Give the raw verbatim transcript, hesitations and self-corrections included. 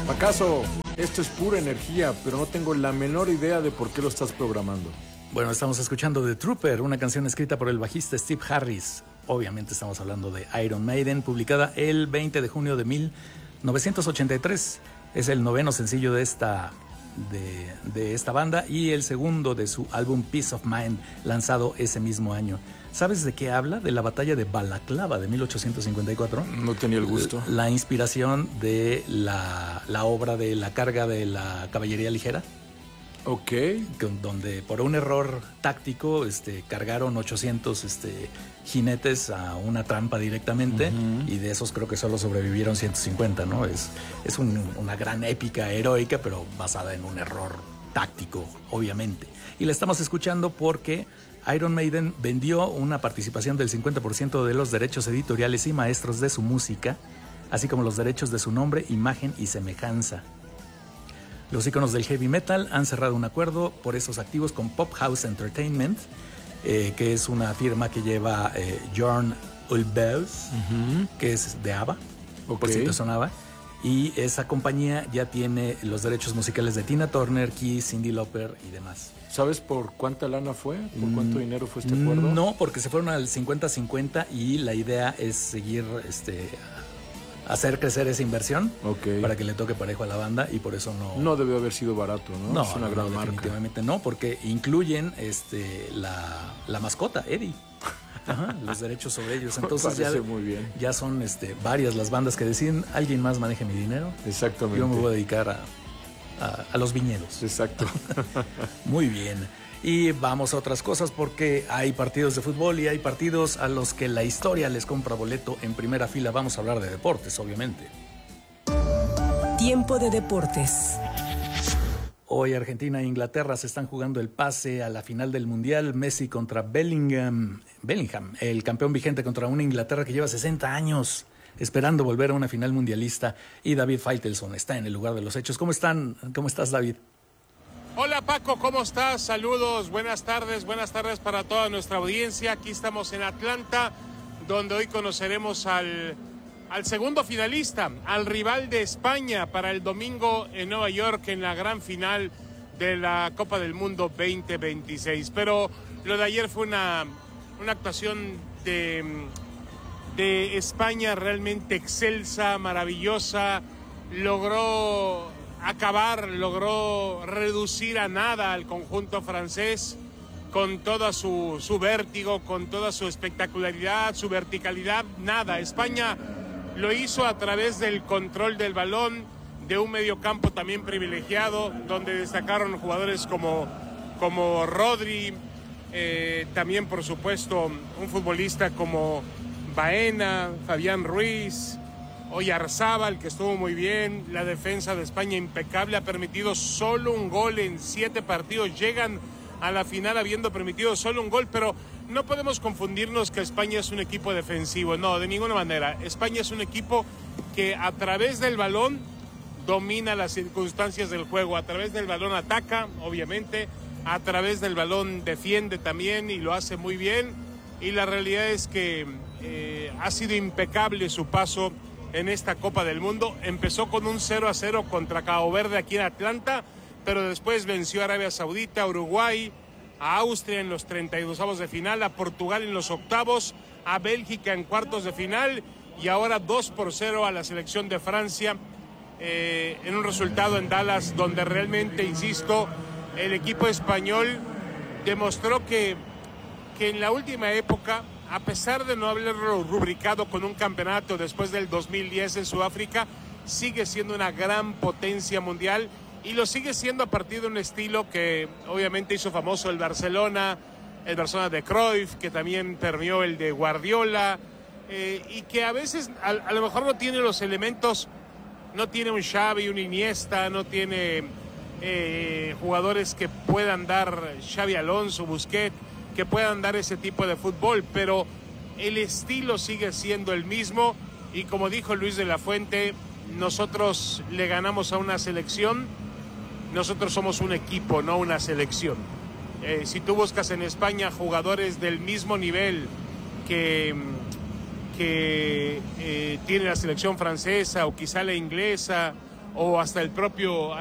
¿Acaso esto es pura energía, pero no tengo la menor idea de por qué lo estás programando? Bueno, estamos escuchando The Trooper, una canción escrita por el bajista Steve Harris. Obviamente estamos hablando de Iron Maiden, publicada el veinte de junio de mil novecientos ochenta y tres. Es el noveno sencillo de esta, de, de esta banda y el segundo de su álbum Peace of Mind, lanzado ese mismo año. ¿Sabes de qué habla? De la batalla de Balaclava de mil ochocientos cincuenta y cuatro. No tenía el gusto. La, la inspiración de la, la obra de La carga de la caballería ligera. Ok. Donde por un error táctico este, cargaron ochocientos este, jinetes a una trampa directamente, uh-huh. y de esos creo que solo sobrevivieron ciento cincuenta, ¿no? Es, es un, una gran épica heroica, pero basada en un error táctico, obviamente. Y la estamos escuchando porque Iron Maiden vendió una participación del cincuenta por ciento de los derechos editoriales y maestros de su música, así como los derechos de su nombre, imagen y semejanza. Los íconos del heavy metal han cerrado un acuerdo por esos activos con Pop House Entertainment, eh, que es una firma que lleva eh, Björn Ulvaeus, uh-huh. que es de ABBA, okay. por si te sonaba. Y esa compañía ya tiene los derechos musicales de Tina Turner, Kiss, Cyndi Lauper y demás. ¿Sabes por cuánta lana fue? ¿Por cuánto mm, dinero fue este acuerdo? No, porque se fueron al cincuenta cincuenta y la idea es seguir, este, hacer crecer esa inversión, okay. para que le toque parejo a la banda, y por eso no... No debió haber sido barato, ¿no? No, es una no, gran no, marca. Definitivamente no, porque incluyen este, la, la mascota, Eddie. Ajá, los derechos sobre ellos. Entonces ya, muy bien. ya son este, varias las bandas que deciden, alguien más maneje mi dinero. Exactamente. Yo me voy a dedicar a, a, a los viñedos. Exacto. Muy bien. Y vamos a otras cosas porque hay partidos de fútbol y hay partidos a los que la historia les compra boleto en primera fila. Vamos a hablar de deportes, obviamente. Tiempo de deportes. Hoy Argentina e Inglaterra se están jugando el pase a la final del Mundial. Messi contra Bellingham, Bellingham, el campeón vigente contra una Inglaterra que lleva sesenta años esperando volver a una final mundialista. Y David Faitelson está en el lugar de los hechos. ¿Cómo están? ¿Cómo estás, David? Hola Paco, ¿cómo estás? Saludos, buenas tardes, buenas tardes para toda nuestra audiencia. Aquí estamos en Atlanta, donde hoy conoceremos al... al segundo finalista, al rival de España para el domingo en Nueva York en la gran final de la Copa del Mundo veinte veintiséis. Pero lo de ayer fue una, una actuación de, de España realmente excelsa, maravillosa. Logró acabar, logró reducir a nada al conjunto francés con toda su, su vértigo, con toda su espectacularidad, su verticalidad, nada. España lo hizo a través del control del balón, de un mediocampo también privilegiado, donde destacaron jugadores como, como Rodri, eh, también por supuesto un futbolista como Baena, Fabián Ruiz, Oyarzábal, que estuvo muy bien. La defensa de España impecable, ha permitido solo un gol en siete partidos, llegan a la final habiendo permitido solo un gol, pero no podemos confundirnos que España es un equipo defensivo, no, de ninguna manera. España es un equipo que a través del balón domina las circunstancias del juego, a través del balón ataca, obviamente, a través del balón defiende también y lo hace muy bien, y la realidad es que eh, ha sido impecable su paso en esta Copa del Mundo. Empezó con un cero a cero contra Cabo Verde aquí en Atlanta, pero después venció a Arabia Saudita, a Uruguay, a Austria en los treinta y dosavos de final, a Portugal en los octavos, a Bélgica en cuartos de final y ahora dos por cero a la selección de Francia, eh, en un resultado en Dallas donde realmente, insisto, el equipo español demostró que, que en la última época, a pesar de no haberlo rubricado con un campeonato después del dos mil diez en Sudáfrica, sigue siendo una gran potencia mundial. Y lo sigue siendo a partir de un estilo que obviamente hizo famoso el Barcelona, el Barcelona de Cruyff, que también permeó el de Guardiola, eh, y que a veces a, a lo mejor no tiene los elementos, no tiene un Xavi, un Iniesta, no tiene eh, jugadores que puedan dar, Xavi Alonso, Busquets, que puedan dar ese tipo de fútbol, pero el estilo sigue siendo el mismo, y como dijo Luis de la Fuente, nosotros le ganamos a una selección. Nosotros somos un equipo, no una selección. Eh, si tú buscas en España jugadores del mismo nivel que, que eh, tiene la selección francesa o quizá la inglesa o hasta el propio